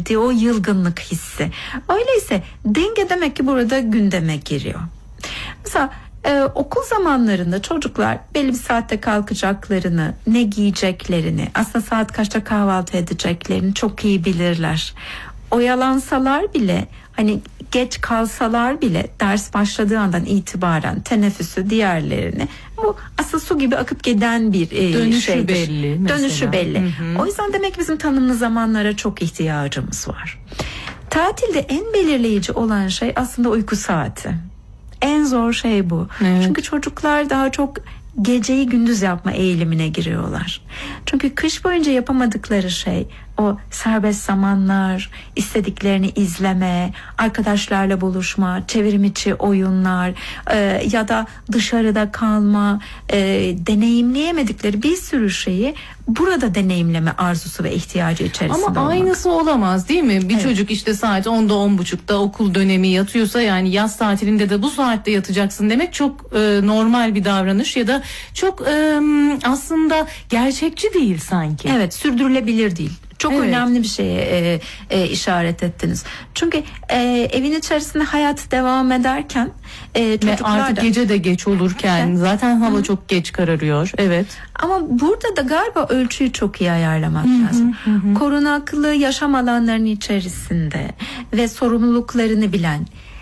hissettiği o yılgınlık hissi. Öyleyse denge demek ki burada gündeme giriyor. Mesela okul zamanlarında çocuklar belli bir saatte kalkacaklarını, ne giyeceklerini, aslında saat kaçta kahvaltı edeceklerini çok iyi bilirler. Oyalansalar bile, hani geç kalsalar bile ders başladığı andan itibaren teneffüsü, diğerlerini, bu aslında su gibi akıp giden bir dönüşü şeydir. belli mesela. Dönüşü belli. Hı. O yüzden demek ki bizim tanımlı zamanlara çok ihtiyacımız var. Tatilde en belirleyici olan şey aslında uyku saati. En zor şey bu. Evet. Çünkü çocuklar daha çok geceyi gündüz yapma eğilimine giriyorlar. Çünkü kış boyunca yapamadıkları şey o serbest zamanlar, istediklerini izleme, arkadaşlarla buluşma, çevrim içi oyunlar ya da dışarıda kalma, deneyimleyemedikleri bir sürü şeyi burada deneyimleme arzusu ve ihtiyacı içerisinde Ama olmak. aynısı olamaz değil mi? Bir Evet. çocuk işte saat 10'da 10.30'da okul dönemi yatıyorsa, yani yaz tatilinde de bu saatte yatacaksın demek çok normal bir davranış ya da çok aslında gerçekçi değil sanki. Evet, sürdürülebilir değil. Çok Evet. önemli bir şeye işaret ettiniz. Çünkü evin içerisinde hayat devam ederken Ve çocuklar artık da... gece de geç olurken zaten hava çok geç kararıyor. Evet. Ama burada da galiba ölçüyü çok iyi ayarlamak lazım. Korunaklı yaşam alanlarının içerisinde ve sorumluluklarını bilen,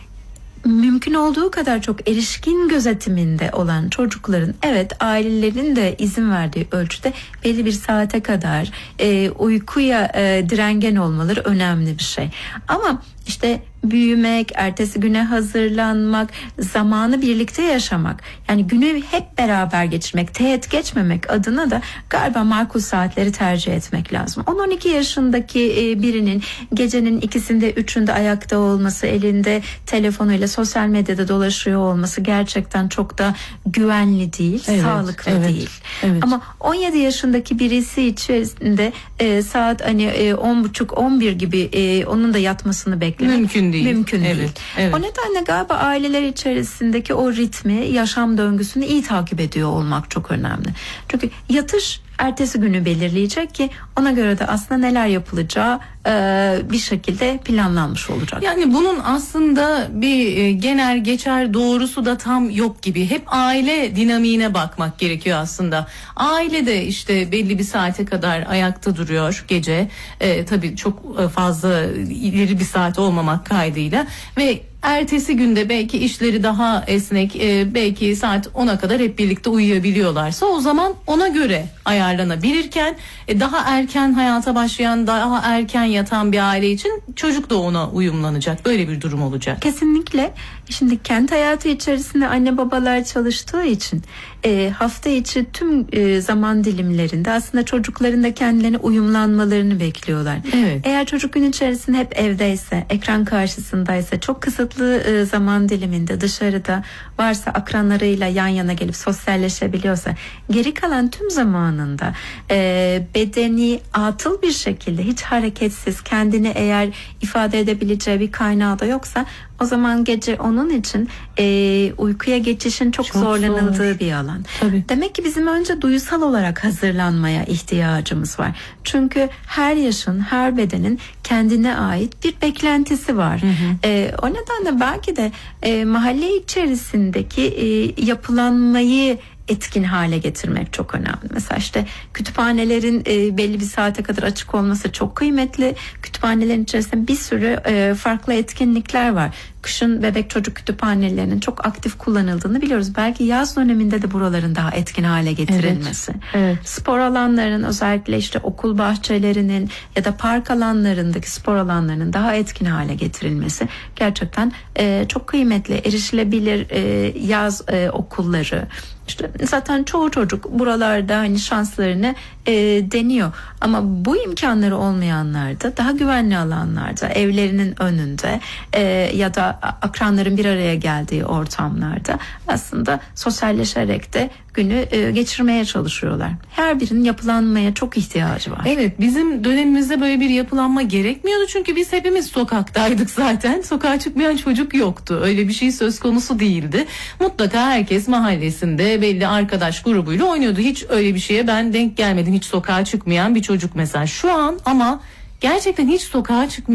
mümkün olduğu kadar çok erişkin gözetiminde olan çocukların, evet, ailelerin de izin verdiği ölçüde belli bir saate kadar uykuya direngen olmaları önemli bir şey. Ama işte büyümek, ertesi güne hazırlanmak, zamanı birlikte yaşamak, yani günü hep beraber geçirmek, teğet geçmemek adına da galiba makul saatleri tercih etmek lazım. 10-12 yaşındaki birinin gecenin 2'sinde 3'ünde ayakta olması, elinde telefonuyla sosyal medyada dolaşıyor olması gerçekten çok da güvenli değil, Evet, sağlıklı evet, değil. evet. Ama 17 yaşındaki birisi içerisinde saat hani 10.30-11 gibi onun da yatmasını beklemek Mümkün değil. Mümkün Evet, değil. evet. O nedenle galiba aileler içerisindeki o ritmi, yaşam döngüsünü iyi takip ediyor olmak çok önemli. Çünkü yatış ertesi günü belirleyecek ki ona göre de aslında neler yapılacağı bir şekilde planlanmış olacak. Yani bunun aslında bir genel geçer doğrusu da tam yok gibi. Hep aile dinamiğine bakmak gerekiyor aslında. Aile de işte belli bir saate kadar ayakta duruyor gece. Tabii çok fazla ileri bir saat olmamak kaydıyla ve ertesi günde belki işleri daha esnek, belki saat 10'a kadar hep birlikte uyuyabiliyorlarsa o zaman ona göre ayarlanabilirken daha erken hayata başlayan, daha erken yatan bir aile için çocuk da ona uyumlanacak. Böyle bir durum olacak. Kesinlikle. Şimdi kent hayatı içerisinde anne babalar çalıştığı için hafta içi tüm zaman dilimlerinde aslında çocukların da kendilerine uyumlanmalarını bekliyorlar. Evet. Eğer çocuk gün içerisinde hep evdeyse, ekran karşısındaysa, çok kısıtlı zaman diliminde dışarıda varsa, akranlarıyla yan yana gelip sosyalleşebiliyorsa, geri kalan tüm zamanında bedeni atıl bir şekilde, hiç hareketsiz, kendini eğer ifade edebileceği bir kaynağı da yoksa, o zaman gece onun için uykuya geçişin çok zorlanıldığı zor bir alan. Tabii. Demek ki bizim önce duysal olarak hazırlanmaya ihtiyacımız var. Çünkü her yaşın, her bedenin kendine ait bir beklentisi var. O nedenle belki de mahalle içerisindeki yapılanmayı etkin hale getirmek çok önemli. Mesela işte kütüphanelerin belli bir saate kadar açık olması çok kıymetli. Kütüphanelerin içerisinde bir sürü farklı etkinlikler var. Kışın bebek çocuk kütüphanelerinin çok aktif kullanıldığını biliyoruz. Belki yaz döneminde de buraların daha etkin hale getirilmesi. Evet. Spor alanlarının, özellikle işte okul bahçelerinin ya da park alanlarındaki spor alanlarının daha etkin hale getirilmesi gerçekten çok kıymetli. Erişilebilir yaz okulları. İşte zaten çoğu çocuk buralarda hani şanslarını deniyor. Ama bu imkanları olmayanlar da daha güvenli alanlarda, evlerinin önünde ya da akranların bir araya geldiği ortamlarda aslında sosyalleşerek de günü geçirmeye çalışıyorlar. Her birinin yapılanmaya çok ihtiyacı var. Evet, bizim dönemimizde böyle bir yapılanma gerekmiyordu çünkü biz hepimiz sokaktaydık zaten. Sokağa çıkmayan çocuk yoktu. Öyle bir şey söz konusu değildi. Mutlaka herkes mahallesinde belli arkadaş grubuyla oynuyordu. Hiç öyle bir şeye ben denk gelmedim. Hiç sokağa çıkmayan bir çocuk mesela. Şu an ama gerçekten hiç sokağa çıkmayan